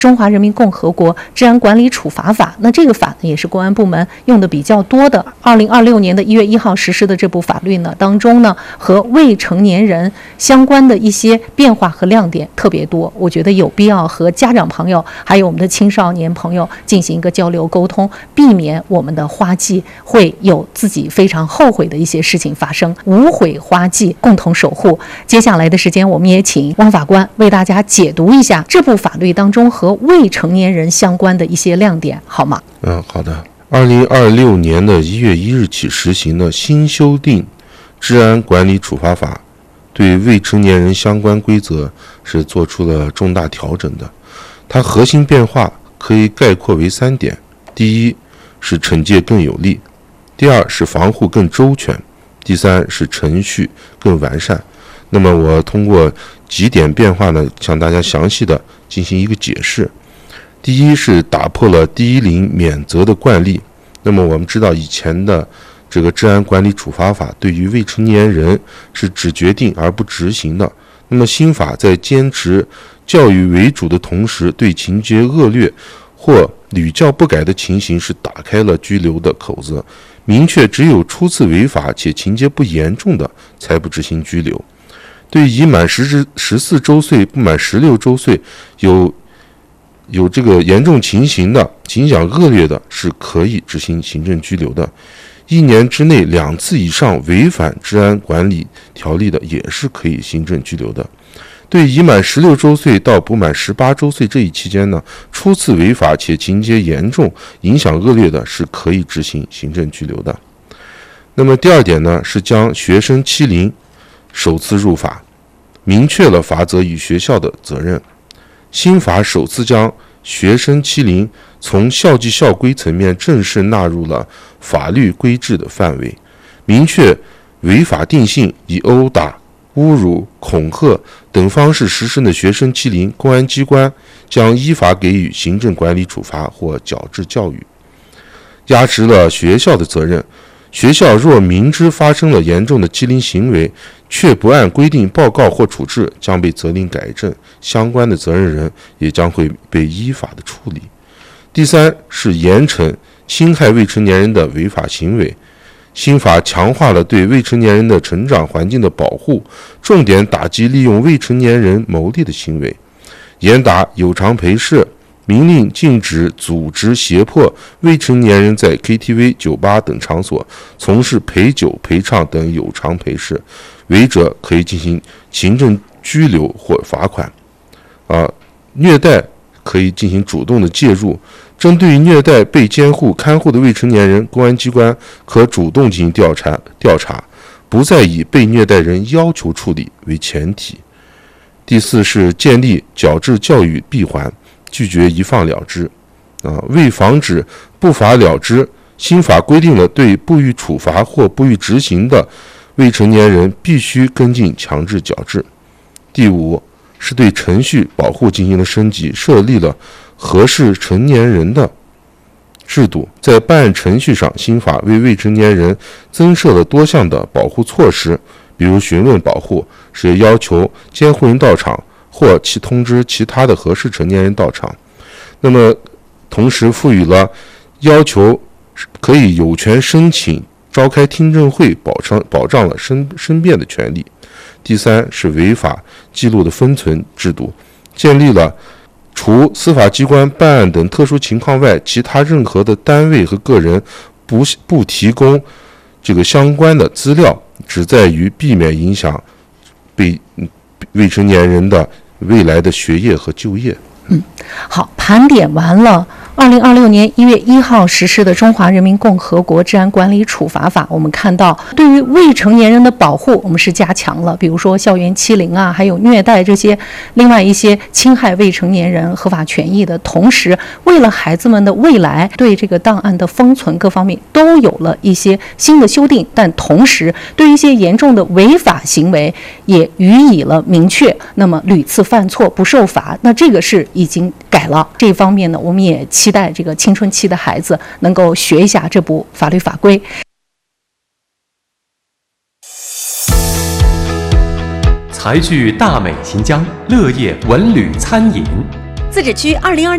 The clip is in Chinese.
中华人民共和国治安管理处罚法，那这个法呢也是公安部门用的比较多的。2026年的1月1号实施的这部法律呢，当中呢和未成年人相关的一些变化和亮点特别多，我觉得有必要和家长朋友还有我们的青少年朋友进行一个交流沟通，避免我们的花季会有自己非常后悔的一些事情发生。无悔花季，共同守护。接下来的时间，我们也请汪法官为大家解读一下这部法律当中和未成年人相关的一些亮点，好吗？ 好的。2026年的1月1日起实行的新修订治安管理处罚法，对未成年人相关规则是做出了重大调整的。它核心变化可以概括为3点：第一是惩戒更有力，第二是防护更周全，第三是程序更完善。那么我通过几点变化呢，向大家详细的进行一个解释。第一是打破了第一龄免责的惯例。那么我们知道以前的这个治安管理处罚法对于未成年人是只决定而不执行的。那么新法在坚持教育为主的同时，对情节恶劣或屡教不改的情形是打开了拘留的口子，明确只有初次违法且情节不严重的才不执行拘留。对已满14周岁不满16周岁有这个严重情形的、影响恶劣的，是可以执行行政拘留的。1年之内2次以上违反治安管理条例的，也是可以行政拘留的。对已满16周岁到不满18周岁这一期间呢，初次违法且情节严重、影响恶劣的，是可以执行行政拘留的。那么第二点呢，是将学生欺凌首次入法，明确了法则与学校的责任。新法首次将学生欺凌从校纪校规层面正式纳入了法律规制的范围，明确违法定性，以殴打、侮辱、恐吓等方式实施的学生欺凌，公安机关将依法给予行政管理处罚或矫治教育。压实了学校的责任，学校若明知发生了严重的欺凌行为，却不按规定报告或处置，将被责令改正，相关的责任人也将会被依法的处理。第三是严惩侵害未成年人的违法行为。新法强化了对未成年人的成长环境的保护，重点打击利用未成年人牟利的行为，严打有偿陪侍，明令禁止组织胁迫未成年人在 KTV、酒吧等场所从事陪酒、陪唱等有偿陪侍，违者可以进行行政拘留或罚款。虐待可以进行主动的介入，针对虐待被监护、看护的未成年人，公安机关可主动进行调查，不再以被虐待人要求处理为前提。第四是建立矫治教育闭环，拒绝一放了之。为防止不法了之，新法规定了对不予处罚或不予执行的未成年人必须跟进强制矫治。第五是对程序保护进行了升级，设立了核实成年人的制度。在办案程序上，新法为未成年人增设了多项的保护措施，比如询问保护是要求监护人到场，或其通知其他的合适成年人到场。那么同时赋予了要求可以有权申请召开听证会，保障了申辩的权利。第三是违法记录的封存制度，建立了除司法机关办案等特殊情况外，其他任何的单位和个人不提供这个相关的资料，只在于避免影响未成年人的未来的学业和就业。 好，盘点完了2026年1月1号实施的《中华人民共和国治安管理处罚法》，我们看到对于未成年人的保护我们是加强了，比如说校园欺凌啊，还有虐待这些另外一些侵害未成年人合法权益的同时，为了孩子们的未来，对这个档案的封存各方面都有了一些新的修订，但同时对一些严重的违法行为也予以了明确，那么屡次犯错不受罚，那这个是已经改了。这一方面呢，我们也期待这个青春期的孩子能够学一下这部法律法规。 财聚大美秦江，乐业文旅餐饮。 自治区2020